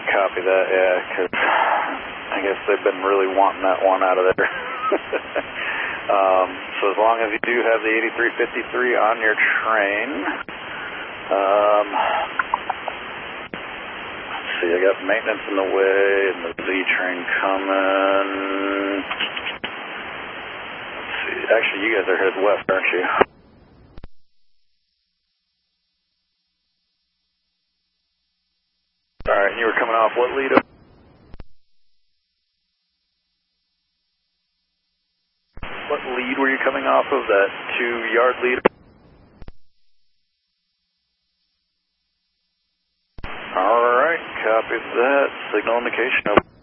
copy that, yeah, because I guess they've been really wanting that one out of there. So as long as you do have the 8353 on your train, let's see, I got maintenance in the way and the Z train coming. Let's see, actually you guys are headed west, aren't you? Alright, you were coming off what lead? What lead were you coming off of? That 2-yard lead? Alright, copy that. Signal indication.